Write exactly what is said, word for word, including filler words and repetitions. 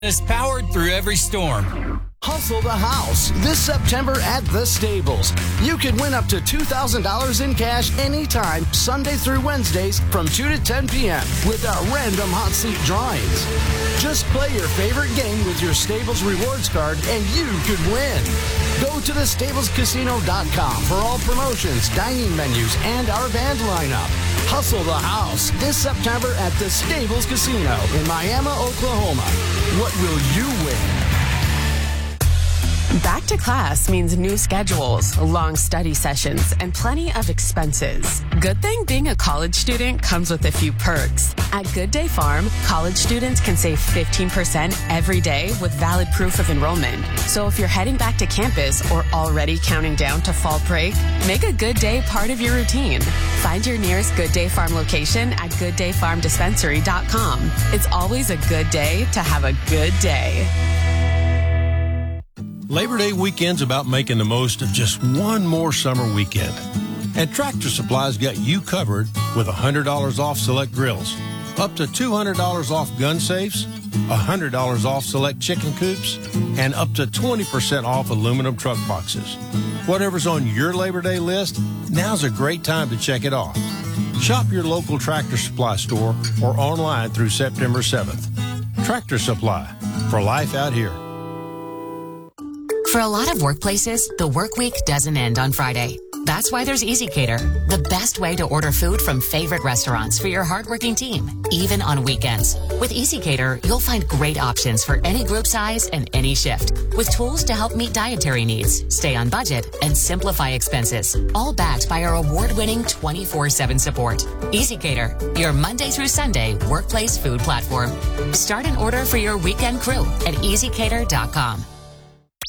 is powered through every storm. Hustle the house this September at The Stables. You can win up to two thousand dollars in cash anytime, Sunday through Wednesdays from two to ten p.m. with our random hot seat drawings. Just play your favorite game with your Stables rewards card and you could win. Go to the stables casino dot com for all promotions, dining menus, and our band lineup. Hustle the house this September at the Stables Casino in Miami, Oklahoma. What will you win? Back to class means new schedules, long study sessions, and plenty of expenses. Good thing being a college student comes with a few perks. At Good Day Farm, college students can save fifteen percent every day with valid proof of enrollment. So if you're heading back to campus or already counting down to fall break, make a good day part of your routine. Find your nearest Good Day Farm location at good day farm dispensary dot com. It's always a good day to have a good day. Labor Day weekend's about making the most of just one more summer weekend. And Tractor Supply's got you covered with one hundred dollars off select grills, up to two hundred dollars off gun safes, one hundred dollars off select chicken coops, and up to twenty percent off aluminum truck boxes. Whatever's on your Labor Day list, now's a great time to check it off. Shop your local Tractor Supply store or online through September seventh. Tractor Supply, for life out here. For a lot of workplaces, the work week doesn't end on Friday. That's why there's EasyCater, the best way to order food from favorite restaurants for your hardworking team, even on weekends. With EasyCater, you'll find great options for any group size and any shift, with tools to help meet dietary needs, stay on budget, and simplify expenses, all backed by our award-winning twenty-four seven support. EasyCater, your Monday through Sunday workplace food platform. Start an order for your weekend crew at easy cater dot com.